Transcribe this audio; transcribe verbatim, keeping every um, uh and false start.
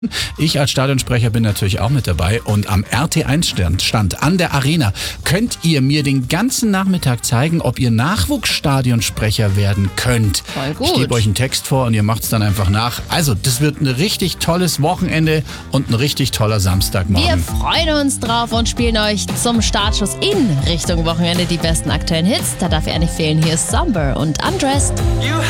Ich als Stadionsprecher bin natürlich auch mit dabei und am R T eins Stand an der Arena könnt ihr mir den ganzen Nachmittag zeigen, ob ihr Nachwuchsstadionsprecher werden könnt. Voll gut. Ich gebe euch einen Text vor und ihr macht es dann einfach nach. Also, das wird ein richtig tolles Wochenende und ein richtig toller Samstagmorgen. Wir freuen uns drauf und spielen euch zum Startschuss in Richtung Wochenende die besten aktuellen Hits. Da darf er nicht fehlen. Hier ist Somber und Undressed. You